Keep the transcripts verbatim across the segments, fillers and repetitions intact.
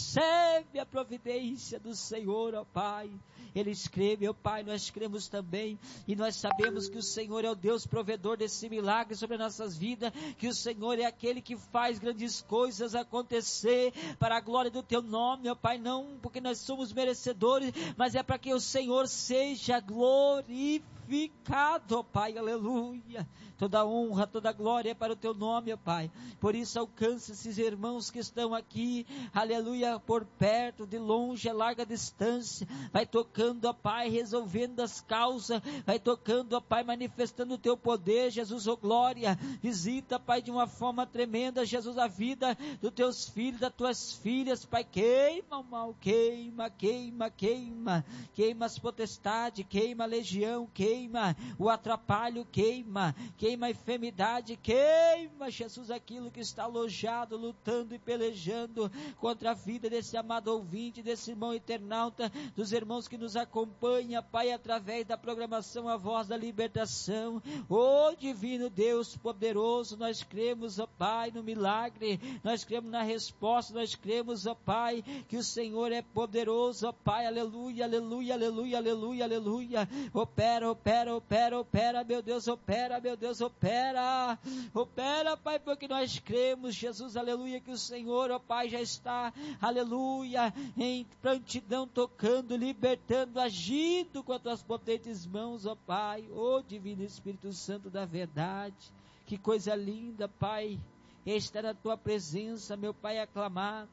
Recebe a providência do Senhor, ó Pai. Eles creem, meu Pai, nós cremos também, e nós sabemos que o Senhor é o Deus provedor desse milagre sobre as nossas vidas, que o Senhor é aquele que faz grandes coisas acontecer, para a glória do Teu nome, ó Pai, não porque nós somos merecedores, mas é para que o Senhor seja glorificado, ó Pai, aleluia. Toda honra, toda glória é para o Teu nome, ó Pai. Por isso alcança esses irmãos que estão aqui, aleluia, por perto, de longe, a larga distância, vai tocando, ó Pai, resolvendo as causas, vai tocando, ó Pai, manifestando o Teu poder, Jesus, ó glória, visita, Pai, de uma forma tremenda, Jesus, a vida dos Teus filhos, das Tuas filhas, Pai, queima o mal, queima, queima, queima, queima as potestades, queima a legião, queima o atrapalho, queima, queima a enfermidade, queima, Jesus, aquilo que está alojado, lutando e pelejando contra a vida desse amado ouvinte, desse irmão internauta, dos irmãos que nos acompanham, Pai, através da programação A Voz da Libertação. Ó divino Deus poderoso, nós cremos, ó Pai, no milagre, nós cremos na resposta, nós cremos, ó Pai, que o Senhor é poderoso, ó Pai, aleluia, aleluia, aleluia, aleluia, aleluia. Opera, opera, opera, opera, meu Deus, opera, meu Deus, opera, opera, Pai, porque nós cremos, Jesus, aleluia, que o Senhor, ó Pai, já está, aleluia, em prontidão, tocando, libertando, agindo com as Tuas potentes mãos, ó Pai, ó divino Espírito Santo da verdade. Que coisa linda, Pai, estar na Tua presença, meu Pai, a clamar,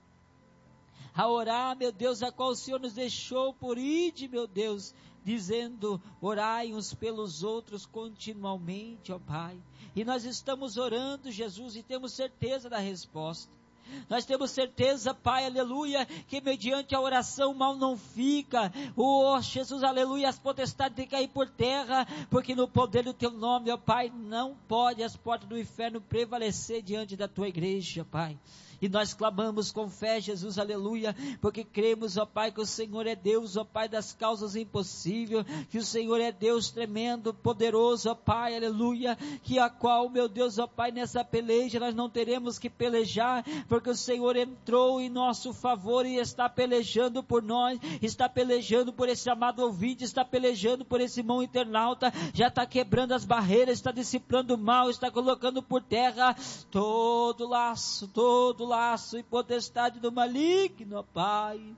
a orar, meu Deus, a qual o Senhor nos deixou por ide, meu Deus, dizendo, orai uns pelos outros continuamente, ó Pai. E nós estamos orando, Jesus, e temos certeza da resposta. Nós temos certeza, Pai, aleluia, que mediante a oração o mal não fica. Oh, Jesus, aleluia, as potestades têm que cair por terra, porque no poder do Teu nome, ó Pai, não pode as portas do inferno prevalecer diante da Tua igreja, Pai. E nós clamamos com fé, Jesus, aleluia, porque cremos, ó Pai, que o Senhor é Deus, ó Pai, das causas impossíveis, que o Senhor é Deus tremendo, poderoso, ó Pai, aleluia, que a qual, meu Deus, ó Pai, nessa peleja nós não teremos que pelejar, porque o Senhor entrou em nosso favor e está pelejando por nós, está pelejando por esse amado ouvinte, está pelejando por esse irmão internauta, já está quebrando as barreiras, está disciplinando o mal, está colocando por terra todo laço, todo laço e potestade do maligno, ó Pai.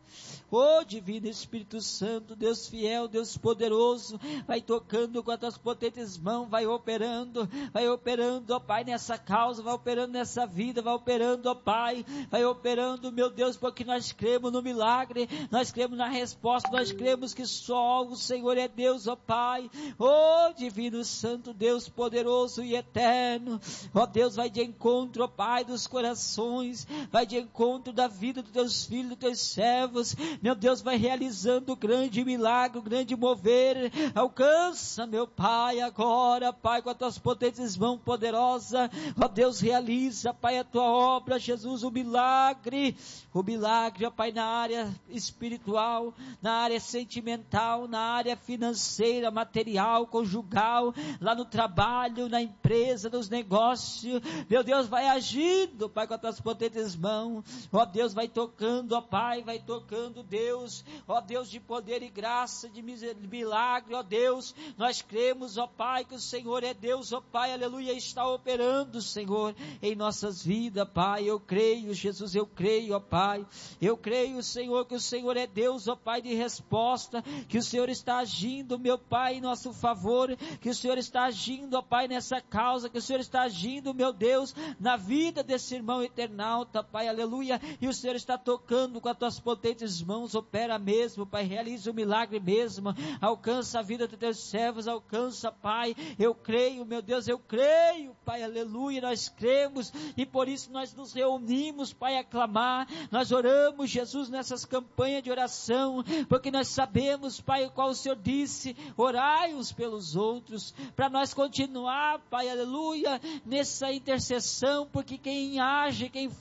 Ó divino Espírito Santo, Deus fiel, Deus poderoso, vai tocando com as Tuas potentes mãos, vai operando, vai operando, ó Pai, nessa causa, vai operando nessa vida, vai operando, ó Pai, vai operando, meu Deus, porque nós cremos no milagre, nós cremos na resposta, nós cremos que só o Senhor é Deus, ó Pai. Ó divino Santo, Deus poderoso e eterno, ó Deus, vai de encontro, ó Pai, dos corações, vai de encontro da vida dos Teus filhos, dos Teus servos, meu Deus, vai realizando o grande milagre, o grande mover, alcança, meu Pai, agora, Pai, com as Tuas potentes mãos poderosas, ó Deus, realiza, Pai, a Tua obra, Jesus, o milagre, o milagre, ó Pai, na área espiritual, na área sentimental, na área financeira, material, conjugal, lá no trabalho, na empresa, nos negócios, meu Deus, vai agindo, Pai, com as Tuas potentes mãos, ó Deus, vai tocando, ó Pai, vai tocando, Deus, ó Deus de poder e graça, de milagre, ó Deus, nós cremos, ó Pai, que o Senhor é Deus, ó Pai, aleluia, está operando, Senhor, em nossas vidas, Pai, eu creio, Jesus, eu creio, ó Pai, eu creio, Senhor, que o Senhor é Deus, ó Pai, de resposta, que o Senhor está agindo, meu Pai, em nosso favor, que o Senhor está agindo, ó Pai, nessa causa, que o Senhor está agindo, meu Deus, na vida desse irmão eternauta, Pai, aleluia, e o Senhor está tocando com as Tuas potentes mãos, opera mesmo, Pai, realiza o milagre mesmo, alcança a vida dos Teus servos, alcança, Pai, eu creio, meu Deus, eu creio, Pai, aleluia, nós cremos, e por isso nós nos reunimos, Pai, a clamar, nós oramos, Jesus, nessas campanhas de oração, porque nós sabemos, Pai, o qual o Senhor disse, orai uns pelos outros, para nós continuar, Pai, aleluia, nessa intercessão, porque quem age, quem faz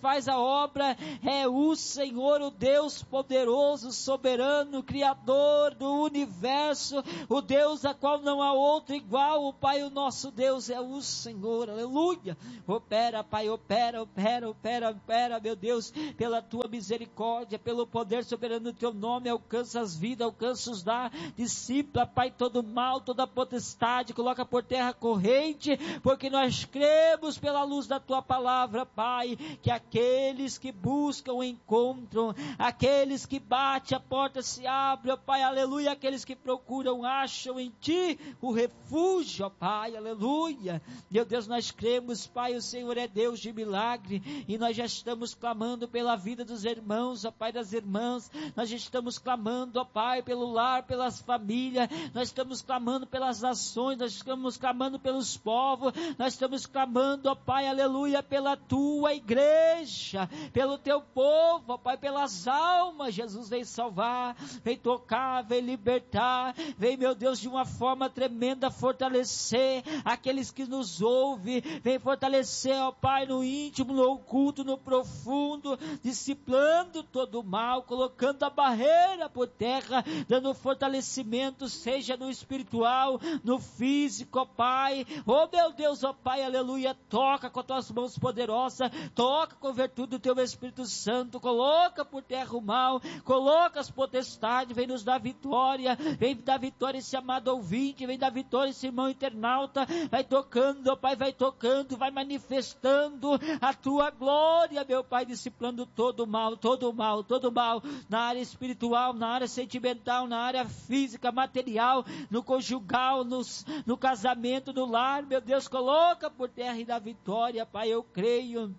faz a obra é o Senhor, o Deus poderoso, soberano, Criador do universo, o Deus a qual não há outro igual. O Pai, o nosso Deus é o Senhor, aleluia. Opera, Pai, opera, opera, opera, opera, meu Deus, pela tua misericórdia, pelo poder soberano do teu nome, alcança as vidas, alcança os da discípula, Pai, todo mal, toda potestade, coloca por terra a corrente, porque nós cremos pela luz da tua palavra, Pai, que aqueles que buscam encontram, aqueles que batem, a porta se abre, ó Pai, aleluia, aqueles que procuram, acham em ti o refúgio, ó Pai, aleluia. Meu Deus, nós cremos, Pai, o Senhor é Deus de milagre, e nós já estamos clamando pela vida dos irmãos, ó Pai, das irmãs, nós já estamos clamando, ó Pai, pelo lar, pelas famílias, nós estamos clamando pelas nações, nós estamos clamando pelos povos, nós estamos clamando, ó Pai, aleluia, pela tua igreja, pelo teu povo, ó Pai, pelas almas. Jesus, vem salvar, vem tocar, vem libertar, vem, meu Deus, de uma forma tremenda fortalecer aqueles que nos ouvem, vem fortalecer, ó Pai, no íntimo, no oculto, no profundo, disciplinando todo o mal, colocando a barreira por terra, dando fortalecimento, seja no espiritual, no físico, ó Pai, ó meu Deus, ó Pai, aleluia, toca com as tuas mãos poderosas, toca com virtude do teu Espírito Santo, coloca por terra o mal, coloca as potestades, vem nos dar vitória, vem dar vitória esse amado ouvinte, vem dar vitória esse irmão internauta, vai tocando, ó Pai, vai tocando, vai manifestando a tua glória, meu Pai, disciplinando todo o mal, todo o mal, todo o mal, na área espiritual, na área sentimental, na área física, material, no conjugal, nos, no casamento, no lar, meu Deus, coloca por terra e dá vitória, Pai, eu creio,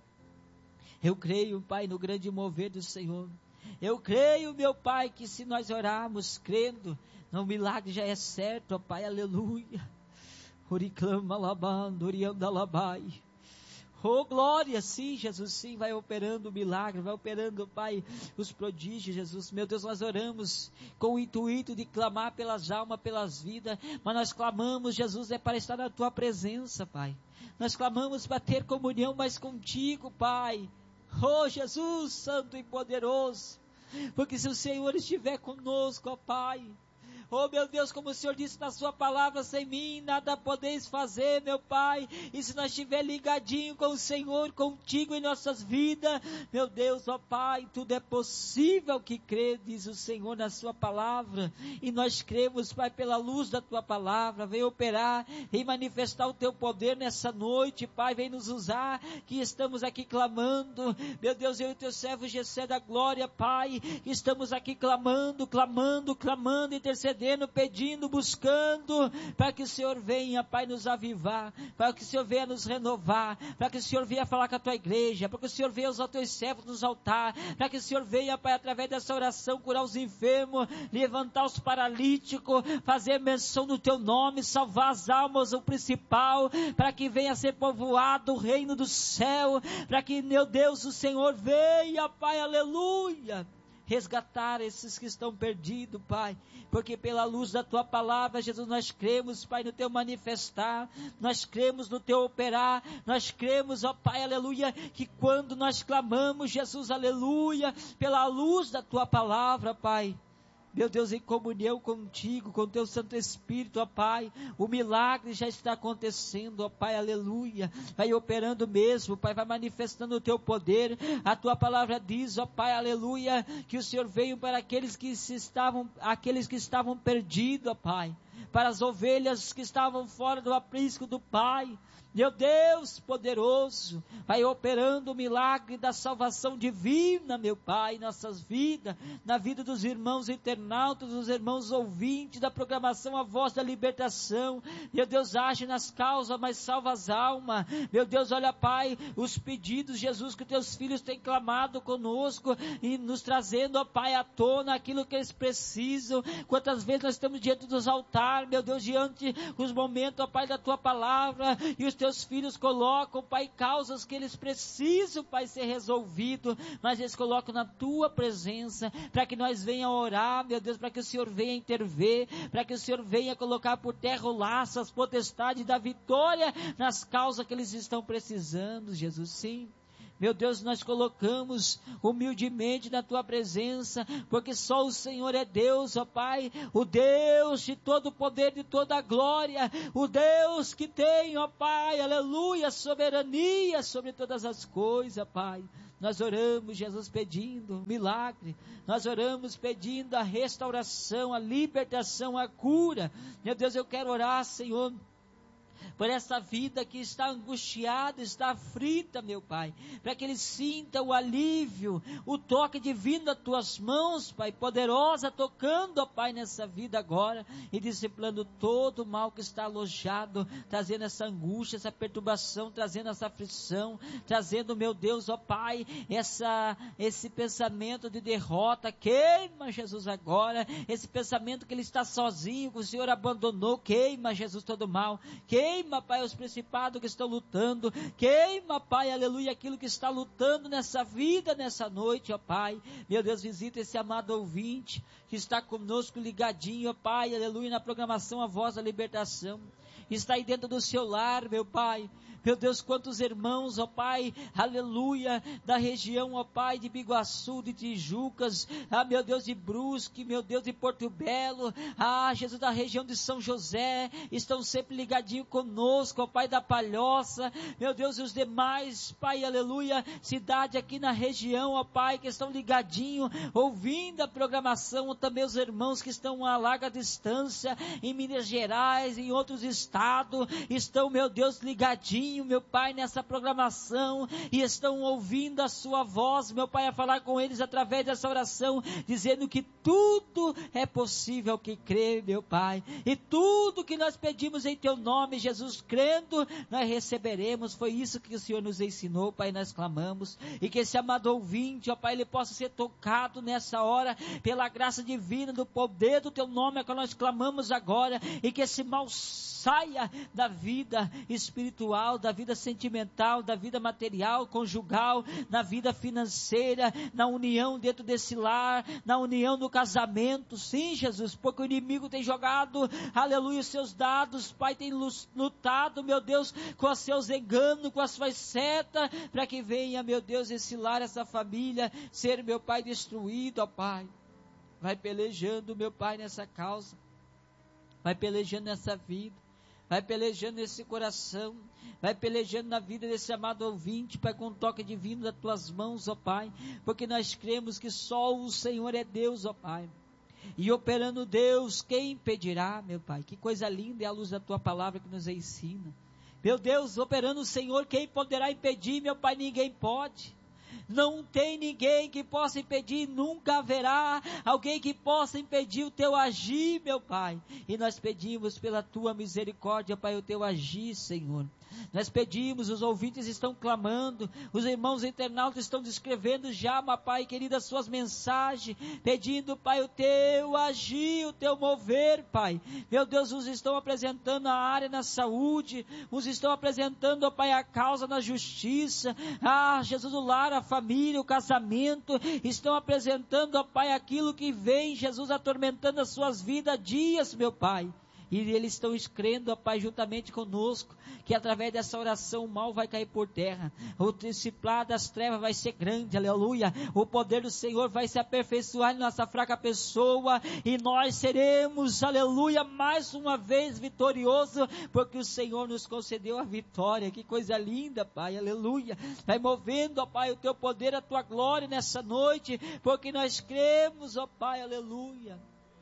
eu creio, Pai, no grande mover do Senhor, eu creio, meu Pai, que se nós orarmos crendo, o milagre já é certo, ó Pai, aleluia, oriclama labando, orianda labai, oh glória, sim, Jesus, sim, vai operando o milagre, vai operando, Pai, os prodígios, Jesus, meu Deus, nós oramos com o intuito de clamar pelas almas, pelas vidas, mas nós clamamos, Jesus, é para estar na tua presença, Pai, nós clamamos para ter comunhão mais contigo, Pai, oh Jesus, santo e poderoso, porque se o Senhor estiver conosco, ó Pai, oh meu Deus, como o Senhor disse na sua palavra, sem mim nada podeis fazer, meu Pai, e se nós estiver ligadinho com o Senhor, contigo em nossas vidas, meu Deus, ó Pai, tudo é possível que crê, diz o Senhor na sua palavra, e nós cremos, Pai, pela luz da tua palavra, vem operar, vem manifestar o teu poder nessa noite, Pai, vem nos usar, que estamos aqui clamando, meu Deus, eu e teu servo Gessé da glória, Pai, estamos aqui clamando, clamando, clamando, intercedendo, pedindo, buscando, para que o Senhor venha, Pai, nos avivar, para que o Senhor venha nos renovar, para que o Senhor venha falar com a tua igreja, para que o Senhor venha usar os teus servos nos altar, para que o Senhor venha, Pai, através dessa oração, curar os enfermos, levantar os paralíticos, fazer menção do teu nome, salvar as almas, o principal, para que venha ser povoado o reino do céu, para que, meu Deus, o Senhor venha, Pai, aleluia, resgatar esses que estão perdidos, Pai, porque pela luz da tua palavra, Jesus, nós cremos, Pai, no teu manifestar, nós cremos no teu operar, nós cremos, ó Pai, aleluia, que quando nós clamamos, Jesus, aleluia, pela luz da tua palavra, Pai, meu Deus, em comunhão contigo, com teu Santo Espírito, ó Pai, o milagre já está acontecendo, ó Pai, aleluia, vai operando mesmo, Pai, vai manifestando o teu poder, a tua palavra diz, ó Pai, aleluia, que o Senhor veio para aqueles que se estavam, aqueles que estavam perdidos, ó Pai, para as ovelhas que estavam fora do aprisco do Pai, meu Deus poderoso, vai operando o milagre da salvação divina, meu Pai, em nossas vidas, na vida dos irmãos internautas, dos irmãos ouvintes, da programação A Voz da Libertação, meu Deus, age nas causas, mas salva as almas, meu Deus, olha Pai, os pedidos, Jesus, que teus filhos têm clamado conosco, e nos trazendo, ó Pai, à tona, aquilo que eles precisam, quantas vezes nós estamos diante dos altares, meu Deus, diante os momentos, ó Pai, da tua palavra, e os teus filhos colocam, Pai, causas que eles precisam, Pai, ser resolvido, mas eles colocam na tua presença, para que nós venhamos orar, meu Deus, para que o Senhor venha intervir, para que o Senhor venha colocar por terra o laço, as potestades da vitória nas causas que eles estão precisando, Jesus, sim. Meu Deus, nós colocamos humildemente na Tua presença, porque só o Senhor é Deus, ó Pai, o Deus de todo o poder, de toda a glória, o Deus que tem, ó Pai, aleluia, soberania sobre todas as coisas, Pai. Nós oramos, Jesus, pedindo milagre, nós oramos pedindo a restauração, a libertação, a cura. Meu Deus, eu quero orar, Senhor, por essa vida que está angustiada, está aflita, meu Pai, para que ele sinta o alívio, o toque divino das Tuas mãos, Pai, poderosa, tocando, ó Pai, nessa vida agora, e disciplinando todo o mal que está alojado, trazendo essa angústia, essa perturbação, trazendo essa aflição, trazendo, meu Deus, ó Pai, essa, esse pensamento de derrota. Queima, Jesus, agora, esse pensamento que ele está sozinho, que o Senhor abandonou. Queima, Jesus, todo o mal. Queima, Queima, Pai, os principados que estão lutando. Queima, Pai, aleluia, aquilo que está lutando nessa vida, nessa noite, ó Pai. Meu Deus, visita esse amado ouvinte que está conosco ligadinho, ó Pai, aleluia, na programação A Voz da Libertação. Está aí dentro do seu lar, meu Pai. Meu Deus, quantos irmãos, ó Pai, aleluia, da região, ó Pai, de Biguaçu, de Tijucas, ah, meu Deus, de Brusque, meu Deus, de Porto Belo, ah, Jesus, da região de São José, estão sempre ligadinhos conosco, ó Pai, da Palhoça, meu Deus, e os demais, Pai, aleluia, cidade aqui na região, ó Pai, que estão ligadinhos, ouvindo a programação, também os irmãos que estão a larga distância, em Minas Gerais, em outros estados, estão, meu Deus, ligadinhos, meu Pai, nessa programação, e estão ouvindo a Sua voz, meu Pai, a falar com eles através dessa oração, dizendo que tudo é possível que crê, meu Pai, e tudo que nós pedimos em Teu nome, Jesus, crendo, nós receberemos. Foi isso que o Senhor nos ensinou, Pai, nós clamamos, e que esse amado ouvinte, ó Pai, ele possa ser tocado nessa hora, pela graça divina, do poder do Teu nome, é que nós clamamos agora, e que esse mal saia da vida espiritual, da vida sentimental, da vida material, conjugal, na vida financeira, na união dentro desse lar, na união no casamento. Sim, Jesus, porque o inimigo tem jogado, aleluia, os seus dados, Pai, tem lutado, meu Deus, com os seus enganos, com as suas setas, para que venha, meu Deus, esse lar, essa família, ser, meu Pai, destruído, ó Pai. Vai pelejando, meu Pai, nessa causa, vai pelejando nessa vida, vai pelejando nesse coração, vai pelejando na vida desse amado ouvinte, Pai, com um toque divino das Tuas mãos, ó Pai, porque nós cremos que só o Senhor é Deus, ó Pai, e operando Deus, quem impedirá, meu Pai? Que coisa linda é a luz da Tua palavra que nos ensina, meu Deus, operando o Senhor, quem poderá impedir, meu Pai? Ninguém pode. Não tem ninguém que possa impedir, nunca haverá alguém que possa impedir o Teu agir, meu Pai. E nós pedimos pela Tua misericórdia, Pai, o Teu agir, Senhor. Nós pedimos, os ouvintes estão clamando, os irmãos internautas estão descrevendo já, meu Pai querido, as suas mensagens, pedindo, Pai, o Teu agir, o Teu mover, Pai. Meu Deus, uns estão apresentando a área na saúde, uns estão apresentando, ó Pai, a causa na justiça, ah, Jesus, o lar, a família, o casamento, estão apresentando, ó Pai, aquilo que vem, Jesus, atormentando as suas vidas há dias, meu Pai. E eles estão crendo, ó Pai, juntamente conosco, que através dessa oração o mal vai cair por terra, o discipulado das trevas vai ser grande, aleluia, o poder do Senhor vai se aperfeiçoar em nossa fraca pessoa, e nós seremos, aleluia, mais uma vez vitorioso, porque o Senhor nos concedeu a vitória. Que coisa linda, Pai, aleluia, vai movendo, ó Pai, o Teu poder, a Tua glória nessa noite, porque nós cremos, ó Pai, aleluia,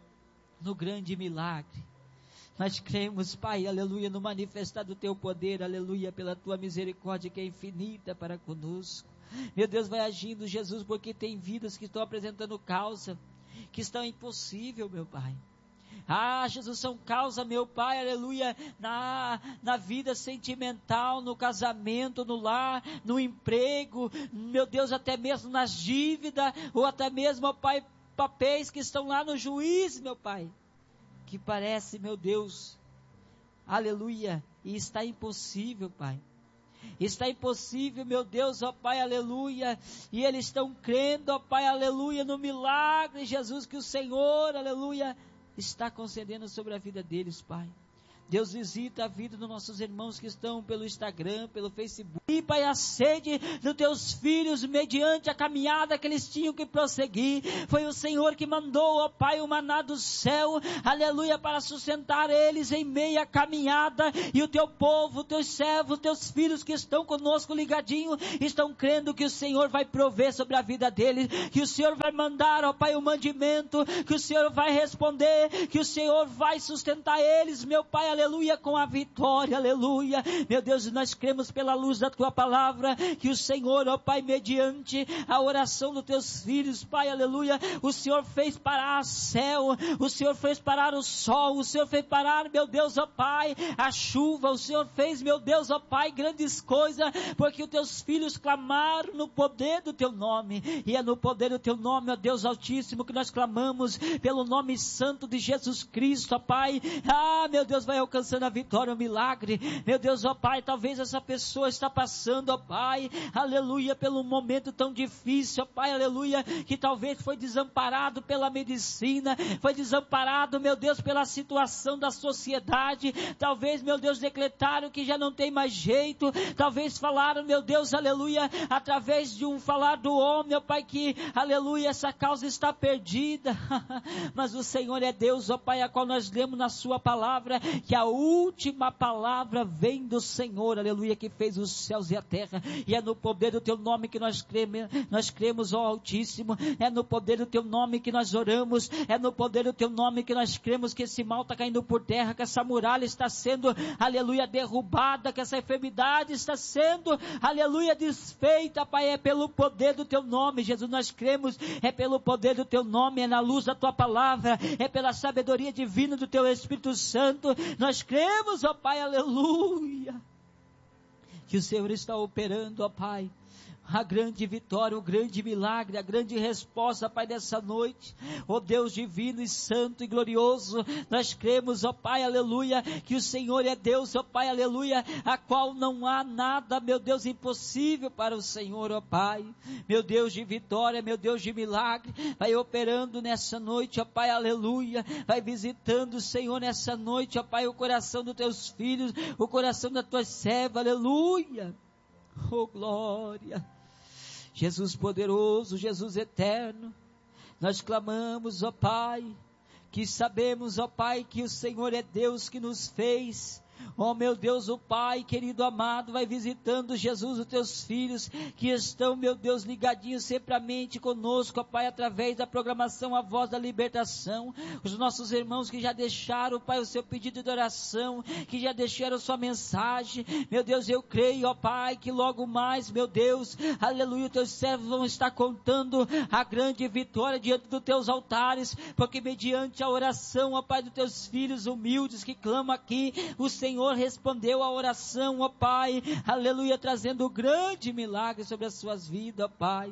no grande milagre. Nós cremos, Pai, aleluia, no manifestar do Teu poder, aleluia, pela Tua misericórdia que é infinita para conosco. Meu Deus, vai agindo, Jesus, porque tem vidas que estão apresentando causa, que estão impossível, meu Pai. Ah, Jesus, são causa, meu Pai, aleluia, na, na vida sentimental, no casamento, no lar, no emprego, meu Deus, até mesmo nas dívidas, ou até mesmo, ó Pai, papéis que estão lá no juiz, meu Pai, que parece, meu Deus, aleluia, e está impossível, Pai, está impossível, meu Deus, ó Pai, aleluia, e eles estão crendo, ó Pai, aleluia, no milagre, Jesus, que o Senhor, aleluia, está concedendo sobre a vida deles, Pai. Deus, visita a vida dos nossos irmãos que estão pelo Instagram, pelo Facebook. E, Pai, a sede dos teus filhos, mediante a caminhada que eles tinham que prosseguir. Foi o Senhor que mandou, ó Pai, o maná do céu, aleluia, para sustentar eles em meia caminhada. E o teu povo, teus servos, teus filhos que estão conosco ligadinho, estão crendo que o Senhor vai prover sobre a vida deles, que o Senhor vai mandar, ó Pai, o mandamento, que o Senhor vai responder, que o Senhor vai sustentar eles, meu Pai, aleluia, com a vitória, aleluia. Meu Deus, nós cremos pela luz da tua palavra, que o Senhor, ó Pai, mediante a oração dos teus filhos, Pai, aleluia, o Senhor fez parar o céu, o Senhor fez parar o sol, o Senhor fez parar, meu Deus, ó Pai, a chuva, o Senhor fez, meu Deus, ó Pai, grandes coisas, porque os teus filhos clamaram no poder do teu nome, e é no poder do teu nome, ó Deus Altíssimo, que nós clamamos, pelo nome santo de Jesus Cristo, ó Pai. Ah, meu Deus, vai alcançando a vitória, o milagre, meu Deus, ó Pai, talvez essa pessoa está passando, ó Pai, aleluia, pelo momento tão difícil, ó Pai, aleluia, que talvez foi desamparado pela medicina, foi desamparado, meu Deus, pela situação da sociedade, talvez, meu Deus, decretaram que já não tem mais jeito, talvez falaram, meu Deus, aleluia, através de um falar do homem, ó Pai, que, aleluia, essa causa está perdida, mas o Senhor é Deus, ó Pai, a qual nós lemos na sua palavra, que a última palavra vem do Senhor, aleluia, que fez os céus e a terra, e é no poder do teu nome que nós cremos, nós cremos, ó Altíssimo, é no poder do teu nome que nós oramos, é no poder do teu nome que nós cremos que esse mal está caindo por terra, que essa muralha está sendo, aleluia, derrubada, que essa enfermidade está sendo, aleluia, desfeita, Pai, é pelo poder do teu nome, Jesus, nós cremos, é pelo poder do teu nome, é na luz da tua palavra, é pela sabedoria divina do teu Espírito Santo, nós cremos, ó Pai, aleluia, que o Senhor está operando, ó Pai, a grande vitória, o grande milagre, a grande resposta, Pai, dessa noite, ó Deus divino e santo e glorioso, nós cremos, ó Pai, aleluia, que o Senhor é Deus, ó Pai, aleluia, a qual não há nada, meu Deus, impossível para o Senhor, ó Pai, meu Deus de vitória, meu Deus de milagre, vai operando nessa noite, ó Pai, aleluia, vai visitando, Senhor, nessa noite, ó Pai, o coração dos teus filhos, o coração das tuas servas, aleluia, oh glória, Jesus poderoso, Jesus eterno, nós clamamos, ó Pai, que sabemos, ó Pai, que o Senhor é Deus que nos fez, ó meu Deus, o Pai querido amado, vai visitando, Jesus, os teus filhos, que estão, meu Deus, ligadinhos sempre à mente conosco, ó Pai, através da programação A Voz da Libertação, os nossos irmãos que já deixaram, Pai, o seu pedido de oração, que já deixaram sua mensagem, meu Deus, eu creio, ó Pai, que logo mais, meu Deus, aleluia, os teus servos vão estar contando a grande vitória diante dos teus altares, porque mediante a oração, ó Pai, dos teus filhos humildes que clamam aqui, o Senhor Senhor respondeu a oração, ó Pai, aleluia, trazendo um grande milagre sobre as suas vidas, ó Pai,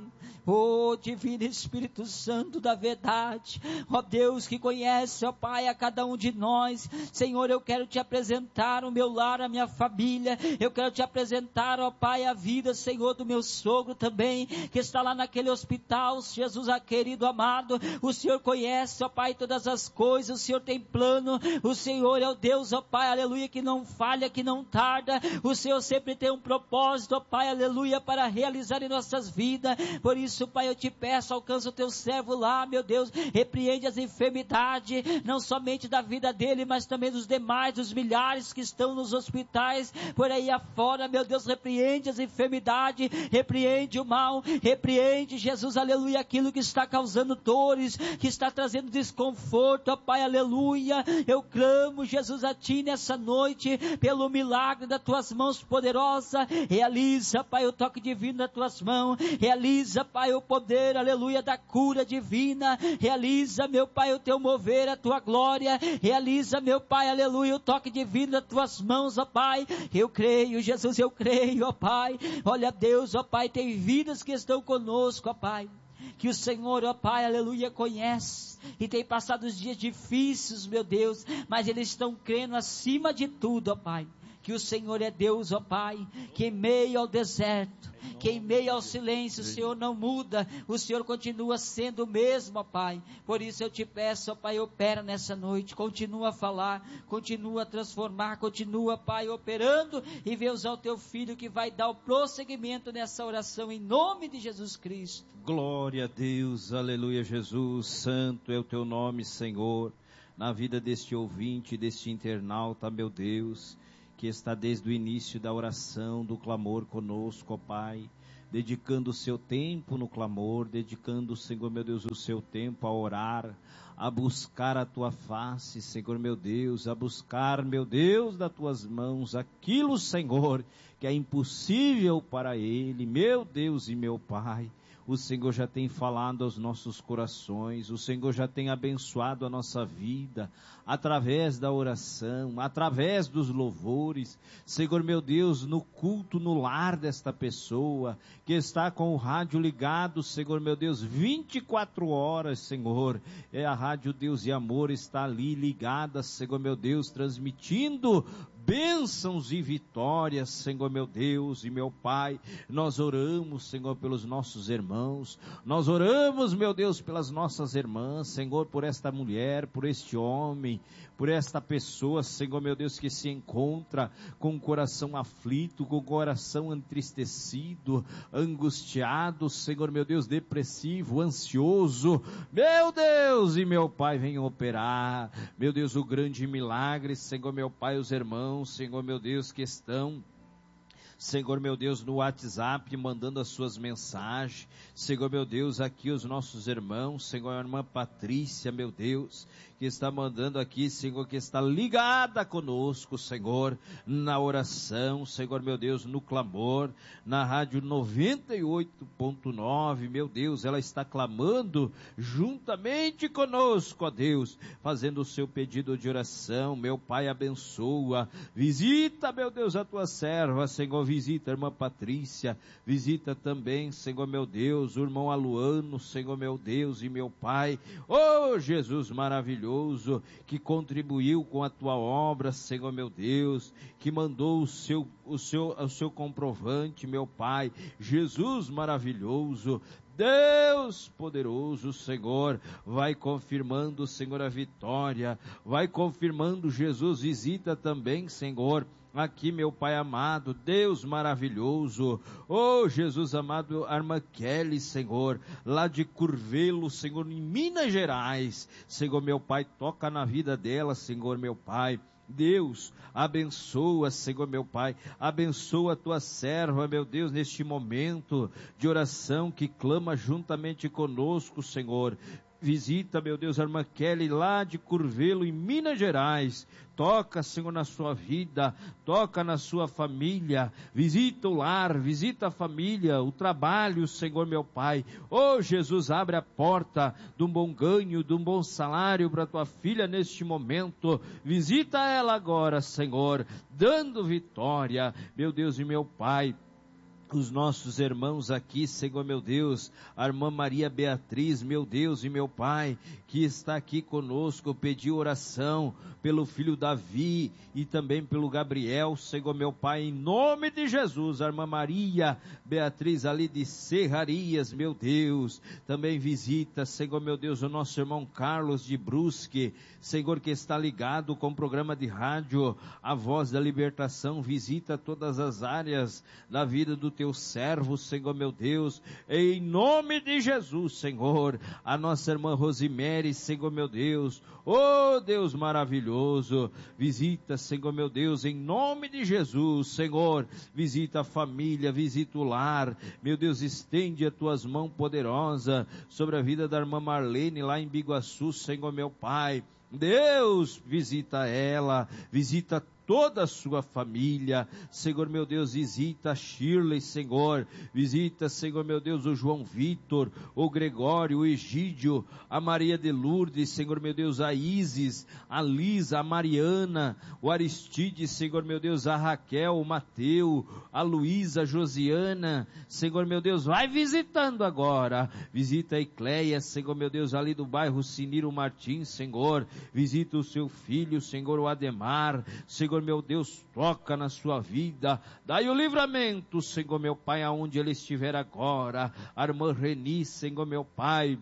ó Divino Espírito Santo da verdade, ó Deus que conhece, ó Pai, a cada um de nós, Senhor, eu quero te apresentar o meu lar, a minha família, eu quero te apresentar, ó Pai, a vida, Senhor, do meu sogro também, que está lá naquele hospital, Jesus, ah, querido amado, o Senhor conhece, ó Pai, todas as coisas, o Senhor tem plano, o Senhor é o Deus, ó Pai, aleluia, que não falha, que não tarda, o Senhor sempre tem um propósito, ó Pai, aleluia, para realizar em nossas vidas, por isso, Pai, eu te peço, alcança o teu servo lá, meu Deus, repreende as enfermidades, não somente da vida dele, mas também dos demais, dos milhares que estão nos hospitais, por aí afora, meu Deus, repreende as enfermidades, repreende o mal, repreende, Jesus, aleluia, aquilo que está causando dores, que está trazendo desconforto, ó Pai, aleluia, eu clamo, Jesus, a ti nessa noite, pelo milagre das tuas mãos poderosas, realiza, Pai, o toque divino das tuas mãos, realiza, Pai, o poder, aleluia, da cura divina, realiza, meu Pai, o teu mover, a tua glória, realiza, meu Pai, aleluia, o toque divino das tuas mãos, ó Pai, eu creio, Jesus, eu creio, ó Pai, olha Deus, ó Pai, tem vidas que estão conosco, ó Pai, que o Senhor, ó Pai, aleluia, conhece, e tem passado os dias difíceis, meu Deus, mas eles estão crendo acima de tudo, ó Pai, que o Senhor é Deus, ó Pai, que em meio ao deserto, que em meio ao silêncio, o Senhor não muda, o Senhor continua sendo o mesmo, ó Pai. Por isso eu te peço, ó Pai, opera nessa noite, continua a falar, continua a transformar, continua, Pai, operando, e vê usar o teu filho que vai dar o prosseguimento nessa oração, em nome de Jesus Cristo. Glória a Deus, aleluia, Jesus, santo é o teu nome, Senhor, na vida deste ouvinte, deste internauta, meu Deus, que está desde o início da oração, do clamor conosco, ó Pai, dedicando o seu tempo no clamor, dedicando, Senhor meu Deus, o seu tempo a orar, a buscar a tua face, Senhor meu Deus, a buscar, meu Deus, das tuas mãos, aquilo, Senhor, que é impossível para ele, meu Deus e meu Pai. O Senhor já tem falado aos nossos corações, o Senhor já tem abençoado a nossa vida, através da oração, através dos louvores, Senhor meu Deus, no culto, no lar desta pessoa, que está com o rádio ligado, Senhor meu Deus, vinte e quatro horas, Senhor, é a Rádio Deus e Amor, está ali ligada, Senhor meu Deus, transmitindo bênçãos e vitórias, Senhor meu Deus e meu Pai. Nós oramos, Senhor, pelos nossos irmãos, nós oramos, meu Deus, pelas nossas irmãs, Senhor, por esta mulher, por este homem, por esta pessoa, Senhor meu Deus, que se encontra com o coração aflito, com o coração entristecido, angustiado, Senhor meu Deus, depressivo, ansioso. Meu Deus e meu Pai, venha operar, meu Deus, o grande milagre, Senhor meu Pai, os irmãos, Senhor meu Deus, que estão, Senhor meu Deus, no WhatsApp, mandando as suas mensagens, Senhor meu Deus, aqui os nossos irmãos, Senhor, a irmã Patrícia, meu Deus, que está mandando aqui, Senhor, que está ligada conosco, Senhor, na oração, Senhor meu Deus, no clamor, na rádio noventa e oito ponto nove, meu Deus, ela está clamando juntamente conosco, ó Deus, fazendo o seu pedido de oração. Meu Pai, abençoa, visita, meu Deus, a tua serva, Senhor, visita a irmã Patrícia, visita também, Senhor meu Deus, o irmão Aluano, Senhor meu Deus e meu Pai, oh Jesus maravilhoso, que contribuiu com a tua obra, Senhor meu Deus, que mandou o seu, o seu, o seu comprovante, meu Pai, Jesus maravilhoso, Deus poderoso, Senhor, vai confirmando, Senhor, a vitória, vai confirmando, Jesus, visita também, Senhor, aqui, meu Pai amado, Deus maravilhoso, oh Jesus amado, a irmã Kelly, Senhor, lá de Curvelo, Senhor, em Minas Gerais, Senhor meu Pai, toca na vida dela, Senhor meu Pai. Deus, abençoa, Senhor meu Pai, abençoa a tua serva, meu Deus, neste momento de oração que clama juntamente conosco, Senhor. Visita, meu Deus, a irmã Kelly lá de Curvelo, em Minas Gerais. Toca, Senhor, na sua vida, toca na sua família, visita o lar, visita a família, o trabalho, Senhor meu Pai. Oh Jesus, abre a porta de um bom ganho, de um bom salário para tua filha neste momento. Visita ela agora, Senhor, dando vitória, meu Deus e meu Pai. Os nossos irmãos aqui, Senhor meu Deus, a irmã Maria Beatriz, meu Deus e meu Pai, que está aqui conosco, pediu oração pelo filho Davi e também pelo Gabriel, Senhor meu Pai, em nome de Jesus, a irmã Maria Beatriz ali de Serrarias, meu Deus, também visita, Senhor meu Deus, o nosso irmão Carlos de Brusque, Senhor, que está ligado com o programa de rádio, a Voz da Libertação, visita todas as áreas da vida do teu servo, Senhor meu Deus, em nome de Jesus, Senhor, a nossa irmã Rosimere, Senhor meu Deus, oh Deus maravilhoso, visita, Senhor meu Deus, em nome de Jesus, Senhor, visita a família, visita o lar, meu Deus, estende as tuas mãos poderosas sobre a vida da irmã Marlene lá em Biguaçu, Senhor meu Pai. Deus, visita ela, visita toda a sua família, Senhor meu Deus, visita a Shirley, Senhor, visita, Senhor meu Deus, o João Vitor, o Gregório, o Egídio, a Maria de Lourdes, Senhor meu Deus, a Isis, a Lisa, a Mariana, o Aristides, Senhor meu Deus, a Raquel, o Mateu, a Luísa, a Josiana, Senhor meu Deus, vai visitando agora, visita a Ecleia, Senhor meu Deus, ali do bairro Siniro Martins, Senhor, visita o seu filho, Senhor, o Ademar, Senhor, meu Deus, toca na sua vida, dai o livramento, Senhor, meu Pai, aonde ele estiver agora, a irmã Reni, Senhor, meu Pai,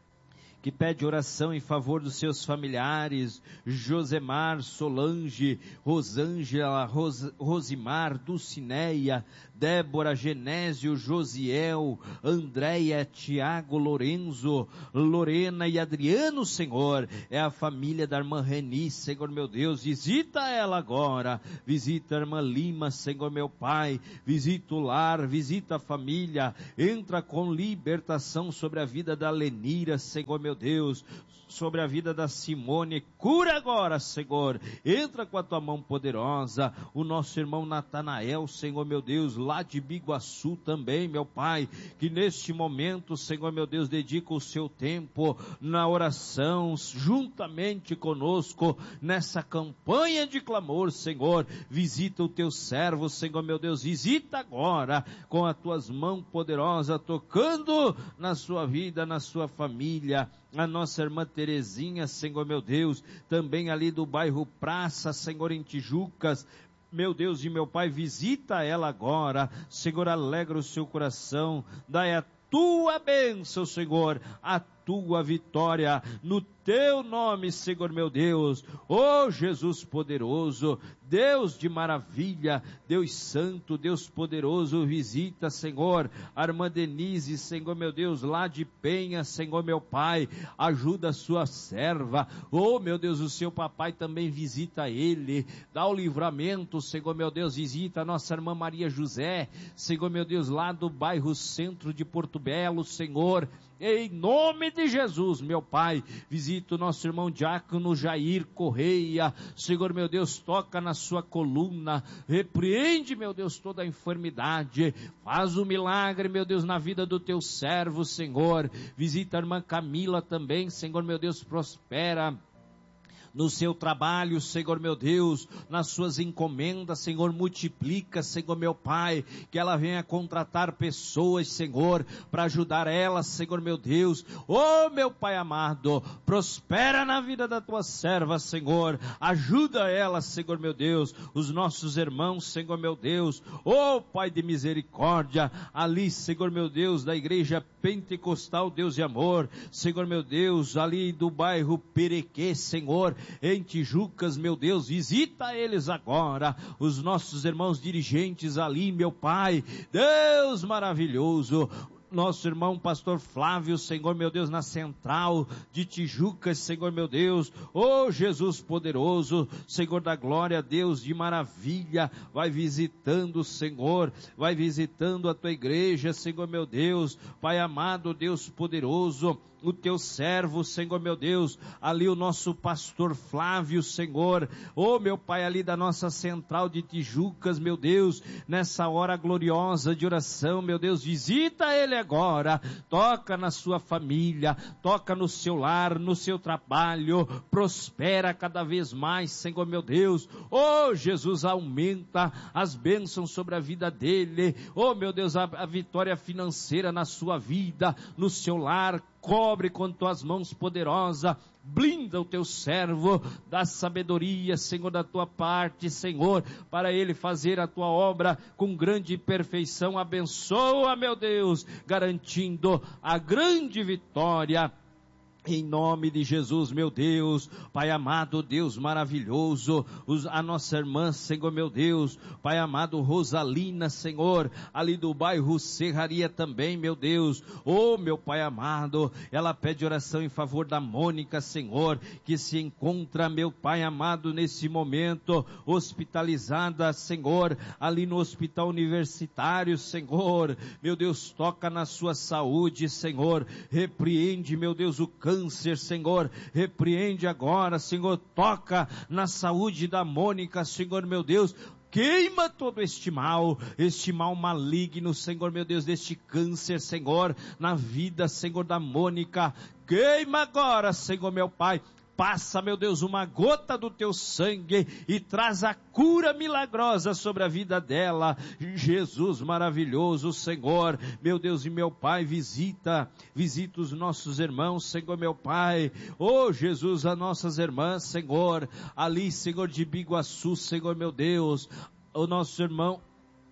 que pede oração em favor dos seus familiares, Josemar, Solange, Rosângela, Ros, Rosimar, Dulcineia, Débora, Genésio, Josiel, Andréia, Tiago, Lorenzo, Lorena e Adriano, Senhor, é a família da irmã Reni, Senhor meu Deus, visita ela agora, visita a irmã Lima, Senhor meu Pai, visita o lar, visita a família, entra com libertação sobre a vida da Lenira, Senhor meu Deus, sobre a vida da Simone, cura agora, Senhor, entra com a tua mão poderosa, o nosso irmão Natanael, Senhor meu Deus, lá de Biguaçu também, meu Pai, que neste momento, Senhor meu Deus, dedica o seu tempo na oração, juntamente conosco, nessa campanha de clamor, Senhor, visita o teu servo, Senhor meu Deus, visita agora, com as tuas mãos poderosas, tocando na sua vida, na sua família, a nossa irmã Terezinha, Senhor meu Deus, também ali do bairro Praça, Senhor, em Tijucas, meu Deus e meu Pai, visita ela agora, Senhor, alegra o seu coração, dai a tua bênção, Senhor, a tua vitória, no teu nome, Senhor meu Deus, ó Jesus poderoso, Deus de maravilha, Deus santo, Deus poderoso, visita, Senhor, a irmã Denise, Senhor meu Deus, lá de Penha, Senhor meu Pai, ajuda a sua serva, oh meu Deus, o seu papai também visita ele, dá o livramento, Senhor meu Deus, visita a nossa irmã Maria José, Senhor meu Deus, lá do bairro Centro de Porto Belo, Senhor, em nome de Jesus, meu Pai, visita o nosso irmão diácono Jair Correia, Senhor meu Deus, toca na sua coluna, repreende, meu Deus, toda a enfermidade, faz o milagre, meu Deus, na vida do teu servo, Senhor, visita a irmã Camila também, Senhor meu Deus, prospera no seu trabalho, Senhor meu Deus, nas suas encomendas, Senhor, multiplica, Senhor meu Pai, que ela venha contratar pessoas, Senhor, para ajudar ela, Senhor meu Deus, oh meu Pai amado, prospera na vida da tua serva, Senhor, ajuda ela, Senhor meu Deus, os nossos irmãos, Senhor meu Deus, oh Pai de misericórdia, ali, Senhor meu Deus, da igreja pentecostal, Deus de amor, Senhor meu Deus, ali do bairro Perequê, Senhor, em Tijucas, meu Deus, visita eles agora, os nossos irmãos dirigentes ali, meu Pai, Deus maravilhoso, nosso irmão pastor Flávio, Senhor meu Deus, na central de Tijucas, Senhor meu Deus, oh Jesus poderoso, Senhor da glória, Deus de maravilha, vai visitando, Senhor, vai visitando a tua igreja, Senhor meu Deus, Pai amado, Deus poderoso, o teu servo, Senhor meu Deus, ali o nosso pastor Flávio, Senhor, oh meu Pai, ali da nossa central de Tijucas, meu Deus, nessa hora gloriosa de oração, meu Deus, visita ele agora, toca na sua família, toca no seu lar, no seu trabalho, prospera cada vez mais, Senhor meu Deus, oh Jesus, aumenta as bênçãos sobre a vida dele, oh meu Deus, a, a vitória financeira na sua vida, no seu lar, cobre com tuas mãos poderosas, blinda o teu servo, dá sabedoria, Senhor, da tua parte, Senhor, para ele fazer a tua obra com grande perfeição, abençoa, meu Deus, garantindo a grande vitória, em nome de Jesus, meu Deus, Pai amado, Deus maravilhoso, os, a nossa irmã, Senhor meu Deus, Pai amado, Rosalina, Senhor, ali do bairro Serraria também, meu Deus, oh meu Pai amado, ela pede oração em favor da Mônica, Senhor, que se encontra, meu Pai amado, nesse momento, hospitalizada, Senhor, ali no hospital universitário, Senhor, meu Deus, toca na sua saúde, Senhor, repreende, meu Deus, o câncer, câncer, Senhor, repreende agora, Senhor, toca na saúde da Mônica, Senhor meu Deus, queima todo este mal, este mal maligno, Senhor meu Deus, deste câncer, Senhor, na vida, Senhor, da Mônica, queima agora, Senhor meu Pai, passa, meu Deus, uma gota do teu sangue e traz a cura milagrosa sobre a vida dela. Jesus maravilhoso, Senhor, meu Deus e meu Pai, visita, visita os nossos irmãos, Senhor, meu Pai, oh Jesus, as nossas irmãs, Senhor, ali, Senhor, de Biguaçu, Senhor, meu Deus, o nosso irmão,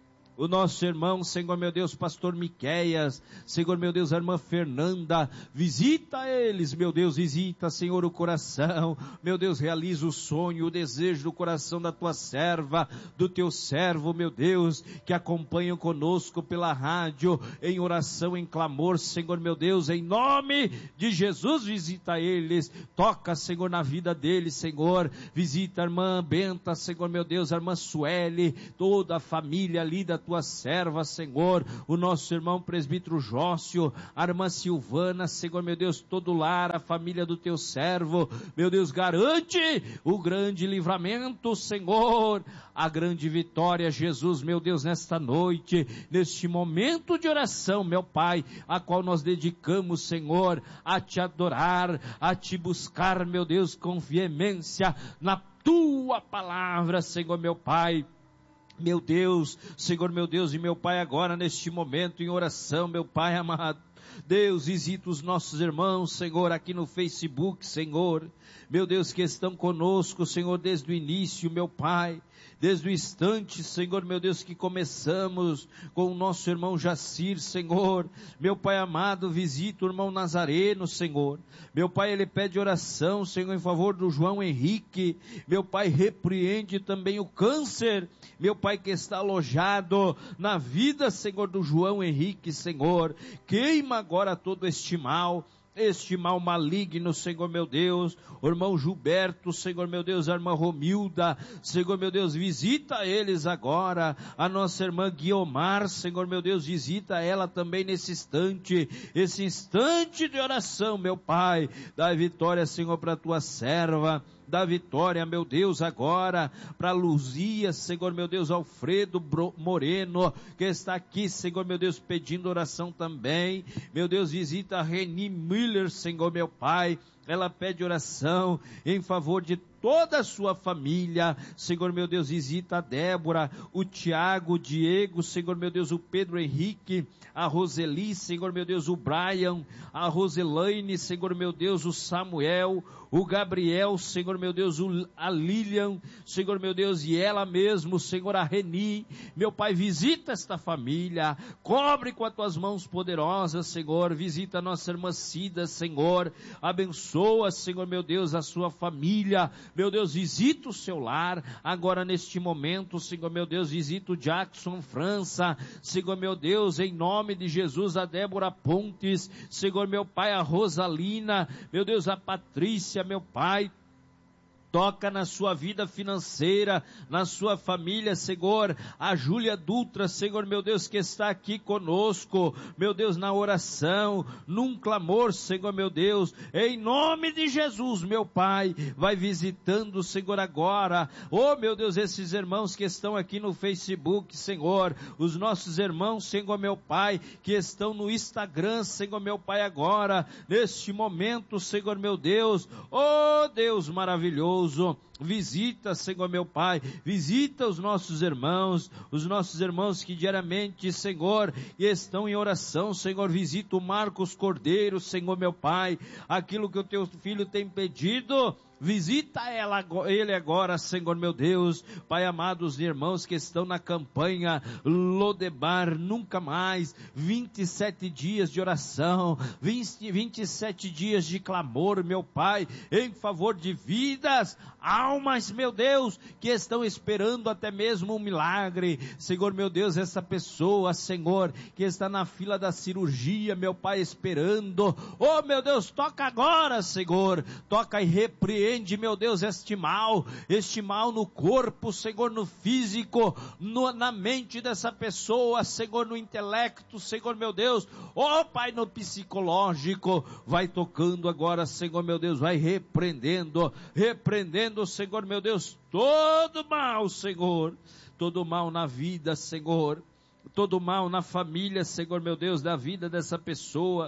o nosso irmão, Senhor meu Deus, pastor Miqueias, Senhor meu Deus, a irmã Fernanda, visita eles, meu Deus, visita, Senhor, o coração, meu Deus, realiza o sonho, o desejo do coração da tua serva, do teu servo, meu Deus, que acompanham conosco pela rádio, em oração, em clamor, Senhor meu Deus, em nome de Jesus, visita eles, toca, Senhor, na vida deles, Senhor, visita a irmã Benta, Senhor meu Deus, a irmã Sueli, toda a família ali da tua serva, Senhor, o nosso irmão presbítero Jócio, a irmã Silvana, Senhor meu Deus, todo lar, a família do teu servo, meu Deus, garante o grande livramento, Senhor, a grande vitória, Jesus, meu Deus, nesta noite, neste momento de oração, meu Pai, a qual nós dedicamos, Senhor, a te adorar, a te buscar, meu Deus, com veemência na tua palavra, Senhor, meu Pai. Meu Deus, Senhor meu Deus e meu Pai, agora neste momento em oração, meu Pai amado, Deus, visita os nossos irmãos, Senhor, aqui no Facebook, Senhor, meu Deus, que estão conosco, Senhor, desde o início, meu Pai, desde o instante, Senhor, meu Deus, que começamos com o nosso irmão Jacir, Senhor, meu Pai amado, visita o irmão Nazareno, Senhor, meu Pai, ele pede oração, Senhor, em favor do João Henrique, meu Pai, repreende também o câncer, meu Pai, que está alojado na vida, Senhor, do João Henrique, Senhor, queima agora todo este mal, este mal maligno, Senhor meu Deus, o irmão Gilberto, Senhor meu Deus, a irmã Romilda, Senhor meu Deus, visita eles agora, a nossa irmã Guiomar, Senhor meu Deus, visita ela também nesse instante, esse instante de oração, meu Pai, dá vitória, Senhor, para a tua serva, dá vitória, meu Deus, agora, para Luzia, Senhor meu Deus, Alfredo Moreno, que está aqui, Senhor meu Deus, pedindo oração também, meu Deus, visita a Reni Miller, Senhor meu Pai, ela pede oração em favor de toda a sua família, Senhor meu Deus, visita a Débora, o Tiago, o Diego, Senhor meu Deus, o Pedro Henrique, a Roseli, Senhor meu Deus, o Brian, a Roselaine, Senhor meu Deus, o Samuel, o Gabriel, Senhor meu Deus, o, a Lilian, Senhor meu Deus, e ela mesmo, Senhor, a Reni, meu Pai, visita esta família, cobre com as tuas mãos poderosas, Senhor, visita a nossa irmã Cida, Senhor, abençoa, Senhor meu Deus, a sua família, meu Deus, visita o seu lar, agora neste momento, Senhor meu Deus, visita o Jackson França, Senhor meu Deus, em nome de Jesus, a Débora Pontes, Senhor meu Pai, a Rosalina, meu Deus, a Patrícia, meu Pai, toca na sua vida financeira, na sua família, Senhor, a Júlia Dutra, Senhor meu Deus, que está aqui conosco, meu Deus, na oração, num clamor, Senhor meu Deus, em nome de Jesus, meu Pai, vai visitando, Senhor, agora, oh meu Deus, esses irmãos que estão aqui no Facebook, Senhor, os nossos irmãos, Senhor meu Pai, que estão no Instagram, Senhor meu Pai, agora, neste momento, Senhor meu Deus, oh Deus maravilhoso, visita, Senhor meu Pai, visita os nossos irmãos, os nossos irmãos que diariamente, Senhor, estão em oração, Senhor, visita o Marcos Cordeiro, Senhor meu Pai, aquilo que o teu filho tem pedido, visita ela, ele agora, Senhor meu Deus, Pai amado, os irmãos que estão na campanha Lodebar, nunca mais, vinte e sete dias de oração, vinte, vinte e sete dias de clamor, meu Pai, em favor de vidas, almas, meu Deus, que estão esperando até mesmo um milagre, Senhor meu Deus, essa pessoa, Senhor, que está na fila da cirurgia, meu Pai, esperando, oh meu Deus, toca agora, Senhor, toca e repreende, meu Deus, este mal, este mal no corpo, Senhor, no físico, no, na mente dessa pessoa, Senhor, no intelecto, Senhor, meu Deus, oh Pai, no psicológico, vai tocando agora, Senhor, meu Deus, vai repreendendo, repreendendo, Senhor, meu Deus, todo mal, Senhor, todo mal na vida, Senhor, todo mal na família, Senhor, meu Deus, da vida dessa pessoa,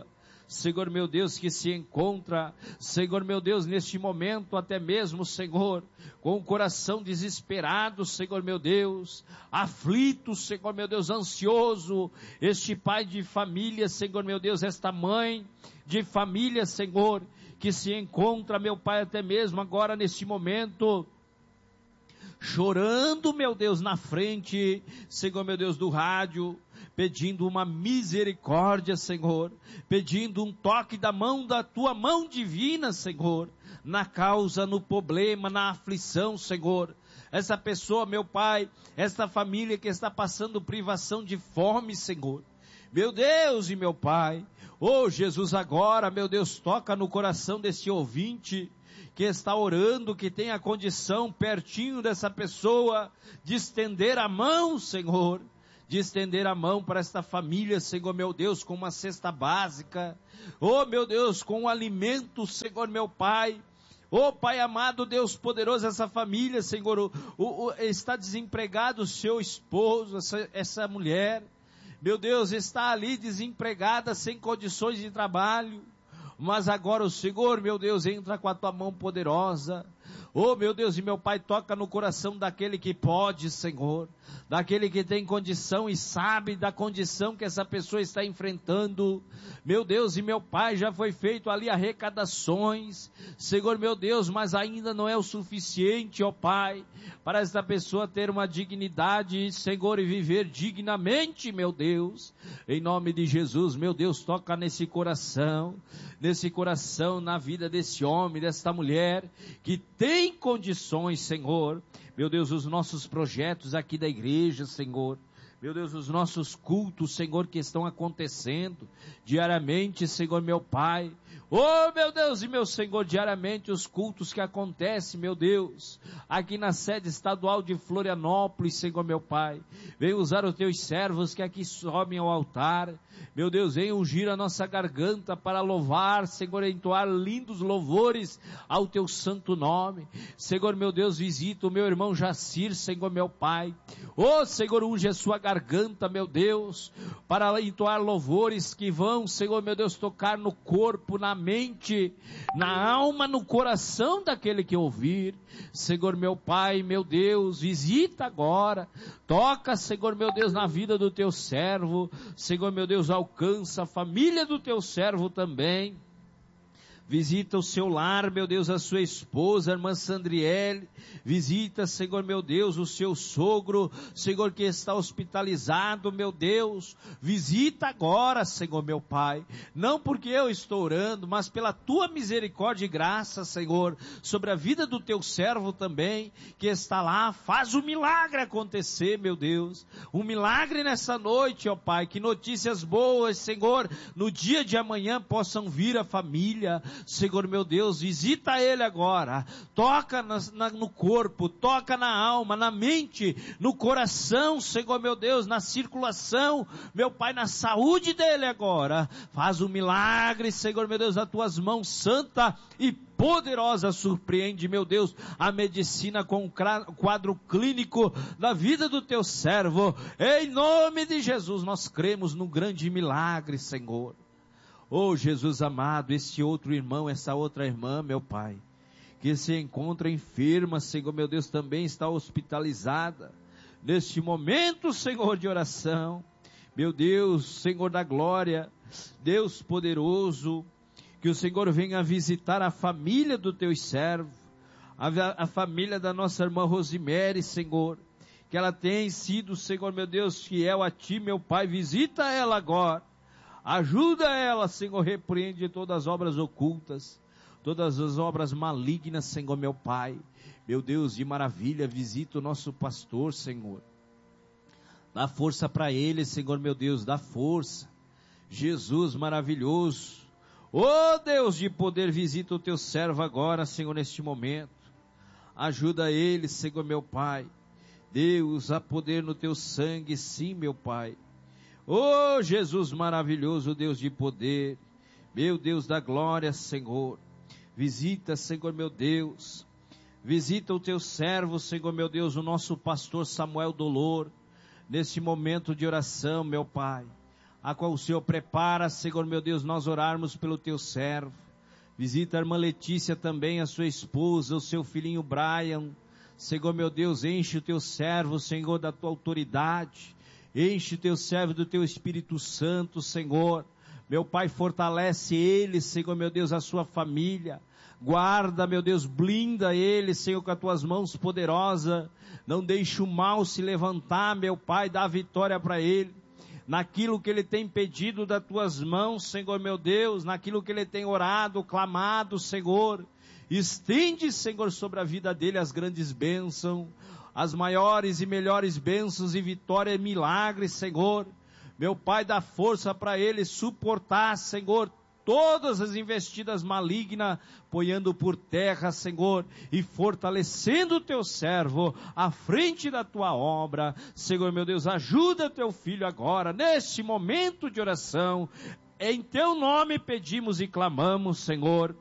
Senhor meu Deus, que se encontra, Senhor meu Deus, neste momento até mesmo, Senhor, com o coração desesperado, Senhor meu Deus, aflito, Senhor meu Deus, ansioso, este pai de família, Senhor meu Deus, esta mãe de família, Senhor, que se encontra, meu Pai, até mesmo agora neste momento, chorando, meu Deus, na frente, Senhor meu Deus, do rádio, pedindo uma misericórdia, Senhor, pedindo um toque da mão, da tua mão divina, Senhor, na causa, no problema, na aflição, Senhor. Essa pessoa, meu Pai, essa família que está passando privação de fome, Senhor. Meu Deus e meu Pai, oh Jesus, agora, meu Deus, toca no coração desse ouvinte, que está orando, que tem a condição pertinho dessa pessoa, de estender a mão, Senhor, de estender a mão para esta família, Senhor meu Deus, com uma cesta básica, oh meu Deus, com um alimento, Senhor meu Pai, oh Pai amado, Deus poderoso, essa família, Senhor, o, o, o, está desempregado o seu esposo, essa, essa mulher, meu Deus, está ali desempregada, sem condições de trabalho, mas agora o Senhor, meu Deus, entra com a tua mão poderosa, oh meu Deus e meu Pai, toca no coração daquele que pode, Senhor, daquele que tem condição e sabe da condição que essa pessoa está enfrentando, meu Deus e meu Pai, já foi feito ali arrecadações, Senhor meu Deus, mas ainda não é o suficiente, ó Pai, para esta pessoa ter uma dignidade, Senhor, e viver dignamente, meu Deus, em nome de Jesus, meu Deus, toca nesse coração, nesse coração, na vida desse homem, desta mulher, que tem condições, Senhor, meu Deus, os nossos projetos aqui da igreja, Senhor, meu Deus, os nossos cultos, Senhor, que estão acontecendo diariamente, Senhor, meu Pai, oh, meu Deus e meu Senhor, diariamente os cultos que acontecem, meu Deus, aqui na sede estadual de Florianópolis, Senhor, meu Pai, vem usar os teus servos que aqui sobem ao altar, meu Deus, vem ungir a nossa garganta para louvar, Senhor, entoar lindos louvores ao teu santo nome, Senhor, meu Deus, visita o meu irmão Jacir, Senhor, meu Pai, oh, Senhor, unge a sua garganta, meu Deus, para entoar louvores que vão, Senhor, meu Deus, tocar no corpo, na mente, na alma, no coração daquele que ouvir, Senhor, meu Pai, meu Deus, visita agora, toca, Senhor, meu Deus, na vida do teu servo, Senhor, meu Deus, alcança a família do teu servo também, visita o seu lar, meu Deus, a sua esposa, a irmã Sandriele, visita, Senhor, meu Deus, o seu sogro, Senhor, que está hospitalizado, meu Deus, visita agora, Senhor, meu Pai, não porque eu estou orando, mas pela tua misericórdia e graça, Senhor, sobre a vida do teu servo também, que está lá, faz o milagre acontecer, meu Deus, um milagre nessa noite, ó Pai, que notícias boas, Senhor, no dia de amanhã possam vir a família, Senhor meu Deus, visita ele agora, toca na, na, no corpo, toca na alma, na mente, no coração, Senhor meu Deus, na circulação, meu Pai, na saúde dele agora, faz um milagre, Senhor meu Deus, as tuas mãos santa e poderosa, surpreende, meu Deus, a medicina com o quadro clínico da vida do teu servo, em nome de Jesus, nós cremos no grande milagre, Senhor. Oh Jesus amado, esse outro irmão, essa outra irmã, meu Pai, que se encontra enferma, Senhor meu Deus, também está hospitalizada, neste momento, Senhor, de oração, meu Deus, Senhor da glória, Deus poderoso, que o Senhor venha visitar a família do teu servo, a, a família da nossa irmã Rosimere, Senhor, que ela tem sido, Senhor meu Deus, fiel a ti, meu Pai, visita ela agora, ajuda ela, Senhor, repreende todas as obras ocultas, todas as obras malignas, Senhor, meu Pai, meu Deus de maravilha, visita o nosso pastor, Senhor, dá força para ele, Senhor, meu Deus, dá força, Jesus maravilhoso, oh Deus de poder, visita o teu servo agora, Senhor, neste momento, ajuda ele, Senhor, meu Pai, Deus, há poder no teu sangue, sim, meu Pai, oh Jesus maravilhoso, Deus de poder, meu Deus da glória, Senhor, visita, Senhor meu Deus, visita o teu servo, Senhor meu Deus, o nosso pastor Samuel Dolor, neste momento de oração, meu Pai, a qual o Senhor prepara, Senhor meu Deus, nós orarmos pelo teu servo. Visita a irmã Letícia também, a sua esposa, o seu filhinho Brian. Senhor meu Deus, enche o teu servo, Senhor, da tua autoridade. Enche o teu servo do teu Espírito Santo, Senhor. Meu Pai, fortalece ele, Senhor meu Deus, a sua família. Guarda, meu Deus, blinda ele, Senhor, com as tuas mãos poderosas. Não deixe o mal se levantar, meu Pai, dá vitória para ele. Naquilo que ele tem pedido das tuas mãos, Senhor meu Deus, naquilo que ele tem orado, clamado, Senhor. Estende, Senhor, sobre a vida dele as grandes bênçãos, as maiores e melhores bênçãos e vitória e milagres, Senhor. Meu Pai, dá força para ele suportar, Senhor, todas as investidas malignas, apoiando por terra, Senhor, e fortalecendo o teu servo à frente da tua obra. Senhor meu Deus, ajuda teu filho agora, neste momento de oração. Em teu nome pedimos e clamamos, Senhor.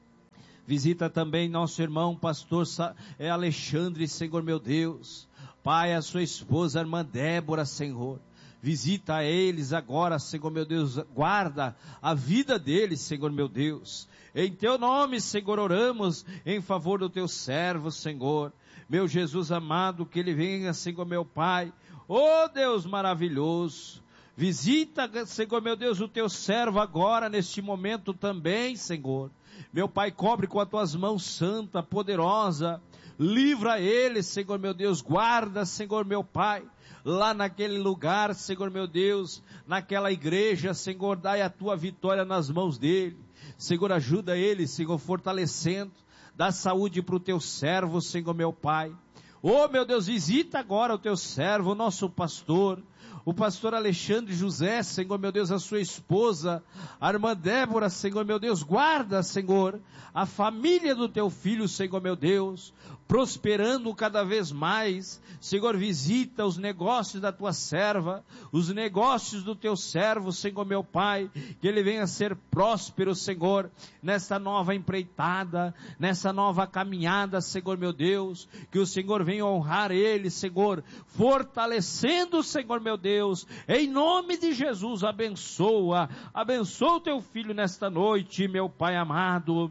Visita também nosso irmão, pastor Alexandre, Senhor meu Deus. Pai, a sua esposa, a irmã Débora, Senhor. Visita eles agora, Senhor meu Deus, guarda a vida deles, Senhor meu Deus. Em teu nome, Senhor, oramos em favor do teu servo, Senhor. Meu Jesus amado, que ele venha, Senhor meu Pai. Oh Deus maravilhoso. Visita, Senhor meu Deus, o teu servo agora, neste momento também, Senhor. Meu Pai, cobre com as tuas mãos santa, poderosa. Livra ele, Senhor meu Deus, guarda, Senhor meu Pai. Lá naquele lugar, Senhor meu Deus, naquela igreja, Senhor, dai a tua vitória nas mãos dele. Senhor, ajuda ele, Senhor, fortalecendo, dá saúde para o teu servo, Senhor meu Pai. Oh meu Deus, visita agora o teu servo, o nosso pastor, o pastor Alexandre José, Senhor meu Deus, a sua esposa, a irmã Débora, Senhor meu Deus, guarda, Senhor, a família do teu filho, Senhor meu Deus, prosperando cada vez mais. Senhor, visita os negócios da tua serva, os negócios do teu servo, Senhor meu Pai, que ele venha ser próspero, Senhor, nesta nova empreitada, nessa nova caminhada, Senhor meu Deus, que o Senhor venha honrar ele, Senhor, fortalecendo, Senhor meu Deus, em nome de Jesus, abençoa, abençoa o teu filho nesta noite, meu Pai amado,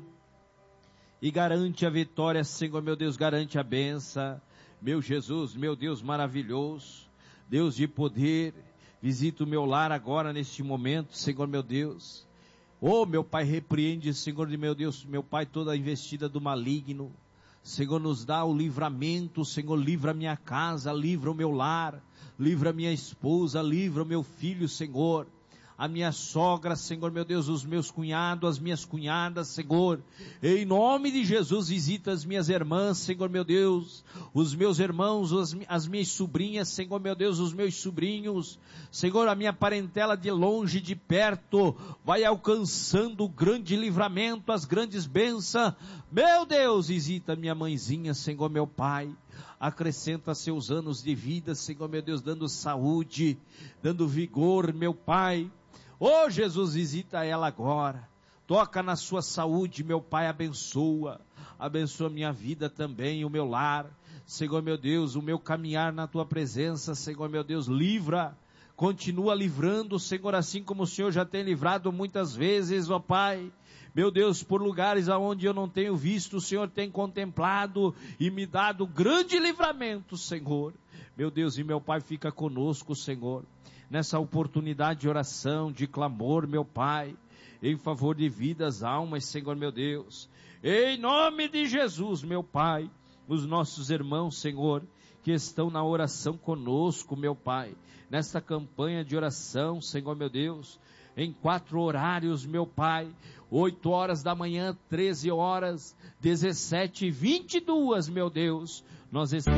e garante a vitória, Senhor meu Deus, garante a benção, meu Jesus, meu Deus maravilhoso, Deus de poder, visita o meu lar agora neste momento, Senhor meu Deus. Oh meu Pai, repreende, Senhor de meu Deus, meu Pai, toda a investida do maligno. Senhor, nos dá o livramento, Senhor, livra a minha casa, livra o meu lar, livra a minha esposa, livra o meu filho, Senhor. A minha sogra, Senhor meu Deus, os meus cunhados, as minhas cunhadas, Senhor, em nome de Jesus, visita as minhas irmãs, Senhor meu Deus, os meus irmãos, as, as minhas sobrinhas, Senhor meu Deus, os meus sobrinhos, Senhor, a minha parentela de longe, de perto, vai alcançando o grande livramento, as grandes bênçãos, meu Deus, visita minha mãezinha, Senhor meu Pai, acrescenta seus anos de vida, Senhor meu Deus, dando saúde, dando vigor, meu Pai. Oh Jesus, visita ela agora, toca na sua saúde, meu Pai, abençoa, abençoa minha vida também, o meu lar, Senhor meu Deus, o meu caminhar na tua presença, Senhor meu Deus, livra, continua livrando, Senhor, assim como o Senhor já tem livrado muitas vezes, ó Pai, meu Deus, por lugares aonde eu não tenho visto, o Senhor tem contemplado e me dado grande livramento, Senhor, meu Deus, e meu Pai, fica conosco, Senhor, nessa oportunidade de oração, de clamor, meu Pai, em favor de vidas, almas, Senhor meu Deus, em nome de Jesus, meu Pai, os nossos irmãos, Senhor, que estão na oração conosco, meu Pai, nesta campanha de oração, Senhor meu Deus, em quatro horários, meu Pai, oito horas da manhã, treze horas, dezessete e vinte e duas, meu Deus, nós estamos